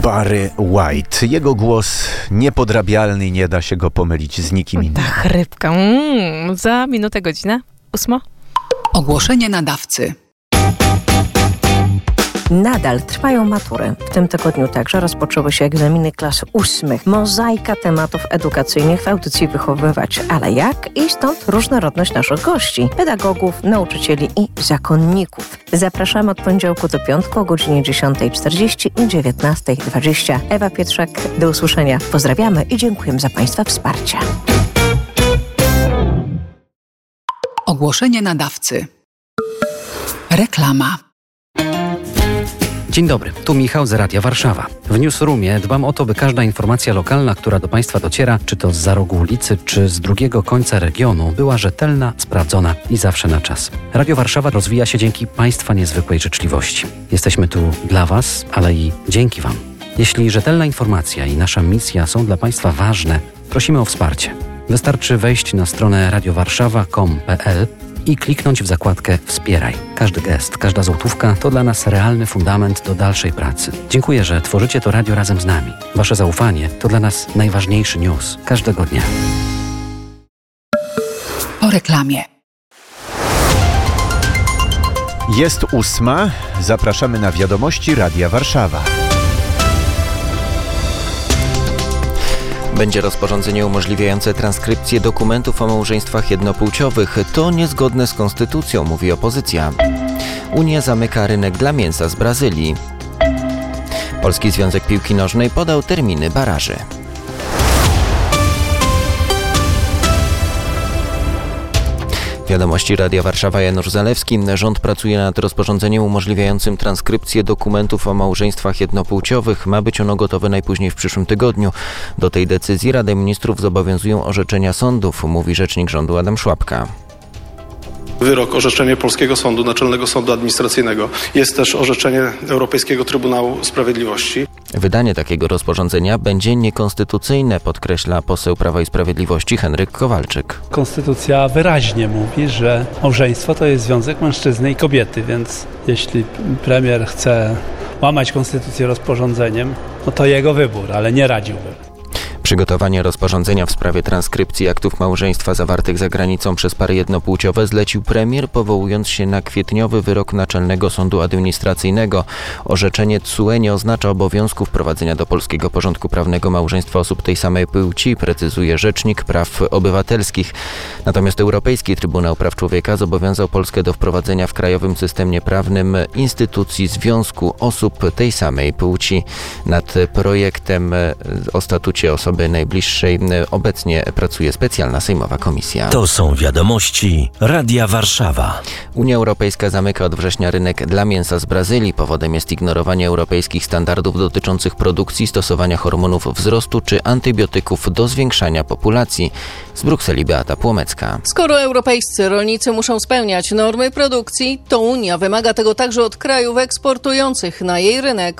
Barry White. Jego głos niepodrabialny, nie da się go pomylić z nikim innym. Ta chrypka. Za minutę godzina 8. Ogłoszenie nadawcy. Nadal trwają matury. W tym tygodniu także rozpoczęły się egzaminy klas 8. Mozaika tematów edukacyjnych w audycji Wychowywać. Ale jak? I stąd różnorodność naszych gości. Pedagogów, nauczycieli i zakonników. Zapraszamy od poniedziałku do piątku o godzinie 10:40 i 19:20. Ewa Pietrzak, do usłyszenia. Pozdrawiamy i dziękujemy za Państwa wsparcie. Ogłoszenie nadawcy. Reklama. Dzień dobry, tu Michał z Radia Warszawa. W Newsroomie dbam o to, by każda informacja lokalna, która do Państwa dociera, czy to zza rogu ulicy, czy z drugiego końca regionu, była rzetelna, sprawdzona i zawsze na czas. Radio Warszawa rozwija się dzięki Państwa niezwykłej życzliwości. Jesteśmy tu dla Was, ale i dzięki Wam. Jeśli rzetelna informacja i nasza misja są dla Państwa ważne, prosimy o wsparcie. Wystarczy wejść na stronę radiowarszawa.com.pl i kliknąć w zakładkę Wspieraj. Każdy gest, każda złotówka to dla nas realny fundament do dalszej pracy. Dziękuję, że tworzycie to radio razem z nami. Wasze zaufanie to dla nas najważniejszy news każdego dnia. Po reklamie. Jest 8. Zapraszamy na wiadomości Radia Warszawa. Będzie rozporządzenie umożliwiające transkrypcję dokumentów o małżeństwach jednopłciowych. To niezgodne z konstytucją, mówi opozycja. Unia zamyka rynek dla mięsa z Brazylii. Polski Związek Piłki Nożnej podał terminy baraży. Wiadomości Radia Warszawa, Janusz Zalewski. Rząd pracuje nad rozporządzeniem umożliwiającym transkrypcję dokumentów o małżeństwach jednopłciowych. Ma być ono gotowe najpóźniej w przyszłym tygodniu. Do tej decyzji Radę Ministrów zobowiązują orzeczenia sądów, mówi rzecznik rządu Adam Szłapka. Wyrok, orzeczenie Polskiego Sądu, Naczelnego Sądu Administracyjnego. Jest też orzeczenie Europejskiego Trybunału Sprawiedliwości. Wydanie takiego rozporządzenia będzie niekonstytucyjne, podkreśla poseł Prawa i Sprawiedliwości Henryk Kowalczyk. Konstytucja wyraźnie mówi, że małżeństwo to jest związek mężczyzny i kobiety, więc jeśli premier chce łamać konstytucję rozporządzeniem, no to jego wybór, ale nie radziłbym. Przygotowanie rozporządzenia w sprawie transkrypcji aktów małżeństwa zawartych za granicą przez pary jednopłciowe zlecił premier, powołując się na kwietniowy wyrok Naczelnego Sądu Administracyjnego. Orzeczenie TSUE nie oznacza obowiązku wprowadzenia do polskiego porządku prawnego małżeństwa osób tej samej płci, precyzuje Rzecznik Praw Obywatelskich. Natomiast Europejski Trybunał Praw Człowieka zobowiązał Polskę do wprowadzenia w krajowym systemie prawnym instytucji związku osób tej samej płci. Nad projektem o statucie osoby najbliższej obecnie pracuje specjalna sejmowa komisja. To są wiadomości Radia Warszawa. Unia Europejska zamyka od września rynek dla mięsa z Brazylii. Powodem jest ignorowanie europejskich standardów dotyczących produkcji, stosowania hormonów wzrostu czy antybiotyków do zwiększania populacji. Z Brukseli Beata Płomecka. Skoro europejscy rolnicy muszą spełniać normy produkcji, to Unia wymaga tego także od krajów eksportujących na jej rynek.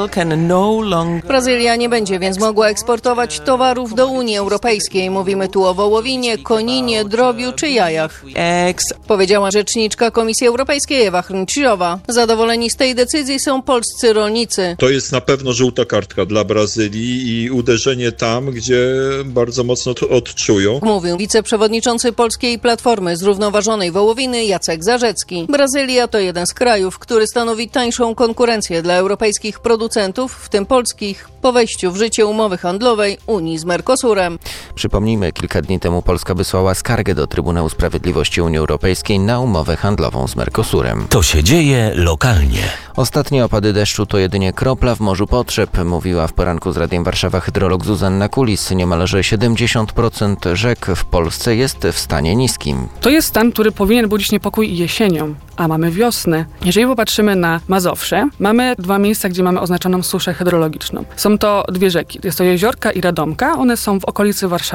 Brazylia nie będzie więc mogła eksportować towarów do Unii Europejskiej. Mówimy tu o wołowinie, koninie, drobiu czy jajach. Powiedziała rzeczniczka Komisji Europejskiej Ewa Hrnciowa. Zadowoleni z tej decyzji są polscy rolnicy. To jest na pewno żółta kartka dla Brazylii i uderzenie tam, gdzie bardzo mocno to odczują. Mówił wiceprzewodniczący Polskiej Platformy Zrównoważonej Wołowiny Jacek Zarzecki. Brazylia to jeden z krajów, który stanowi tańszą konkurencję dla europejskich producentów, w tym polskich, po wejściu w życie umowy handlowej Unii z Mercosurem. Przypomnijmy, kilka dni temu Polska wysłała skargę do Trybunału Sprawiedliwości Unii Europejskiej na umowę handlową z Mercosurem. To się dzieje lokalnie. Ostatnie opady deszczu to jedynie kropla w morzu potrzeb, mówiła w poranku z Radiem Warszawa hydrolog Zuzanna Kulis. Niemalże 70% rzek w Polsce jest w stanie niskim. To jest stan, który powinien budzić niepokój jesienią, a mamy wiosnę. Jeżeli popatrzymy na Mazowsze, mamy 2 miejsca, gdzie mamy oznaczoną suszę hydrologiczną. Są to 2 rzeki. Jest to Jeziorka i Radomka. One są w okolicy Warszawy.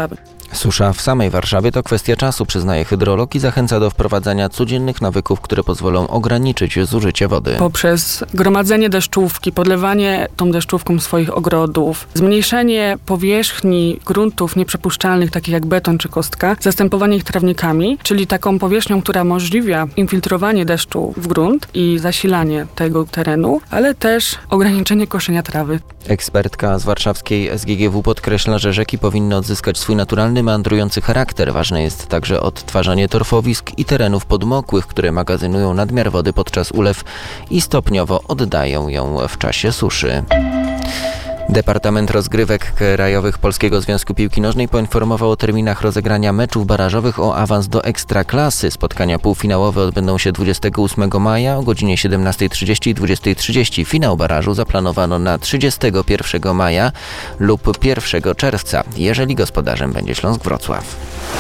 Susza w samej Warszawie to kwestia czasu, przyznaje hydrolog i zachęca do wprowadzania codziennych nawyków, które pozwolą ograniczyć zużycie wody. Poprzez gromadzenie deszczówki, podlewanie tą deszczówką swoich ogrodów, zmniejszenie powierzchni gruntów nieprzepuszczalnych, takich jak beton czy kostka, zastępowanie ich trawnikami, czyli taką powierzchnią, która umożliwia infiltrowanie deszczu w grunt i zasilanie tego terenu, ale też ograniczenie koszenia trawy. Ekspertka z warszawskiej SGGW podkreśla, że rzeki powinny odzyskać swój naturalny, meandrujący charakter. Ważne jest także odtwarzanie torfowisk i terenów podmokłych, które magazynują nadmiar wody podczas ulew i stopniowo oddają ją w czasie suszy. Departament Rozgrywek Krajowych Polskiego Związku Piłki Nożnej poinformował o terminach rozegrania meczów barażowych o awans do Ekstraklasy. Spotkania półfinałowe odbędą się 28 maja o godzinie 17:30 i 20:30. Finał barażu zaplanowano na 31 maja lub 1 czerwca, jeżeli gospodarzem będzie Śląsk Wrocław.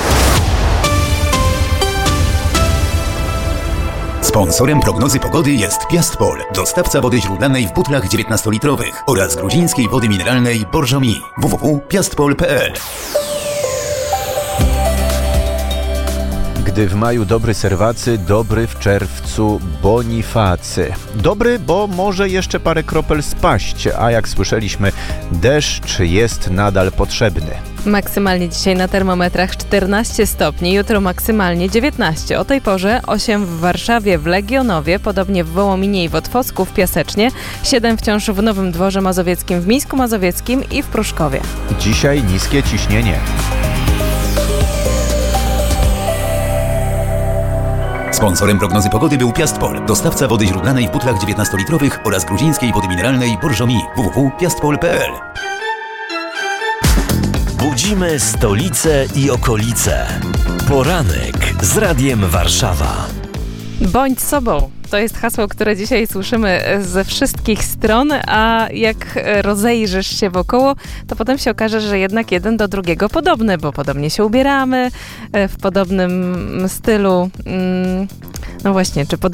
Sponsorem prognozy pogody jest Piastpol, dostawca wody źródlanej w butlach 19-litrowych oraz gruzińskiej wody mineralnej Borżomi. www.piastpol.pl. Gdy w maju dobry Serwacy, dobry w czerwcu Bonifacy. Dobry, bo może jeszcze parę kropel spaść, a jak słyszeliśmy, deszcz jest nadal potrzebny. Maksymalnie dzisiaj na termometrach 14 stopni, jutro maksymalnie 19. O tej porze 8 w Warszawie, w Legionowie, podobnie w Wołominie i w Otwocku, w Piasecznie, 7 wciąż w Nowym Dworze Mazowieckim, w Mińsku Mazowieckim i w Pruszkowie. Dzisiaj niskie ciśnienie. Sponsorem prognozy pogody był Piastpol, dostawca wody źródlanej w butlach 19-litrowych oraz gruzińskiej wody mineralnej Borżomi. www.piastpol.pl. Budzimy stolicę i okolice. Poranek z Radiem Warszawa. Bądź sobą. To jest hasło, które dzisiaj słyszymy ze wszystkich stron, a jak rozejrzysz się wokoło, to potem się okaże, że jednak jeden do drugiego podobny, bo podobnie się ubieramy, w podobnym stylu. No właśnie, czy